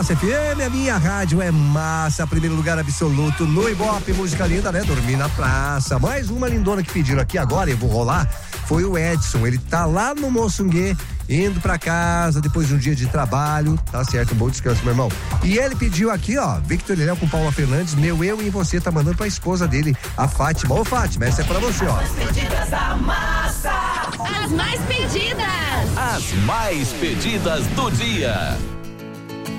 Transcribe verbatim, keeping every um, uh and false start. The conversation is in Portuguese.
Massa F M, a minha rádio é massa, primeiro lugar absoluto no Ibope, música linda, né? Dormir na praça. Mais uma lindona que pediram aqui agora, eu vou rolar, foi o Edson, ele tá lá no Moçunguê, indo pra casa depois de um dia de trabalho, tá certo, um bom descanso, meu irmão. E ele pediu aqui, ó, Victor Leléo com Paula Fernandes, meu eu e você, tá mandando pra esposa dele, a Fátima. Ô Fátima, essa é pra você, ó. As mais pedidas da massa. As mais pedidas. As mais pedidas do dia.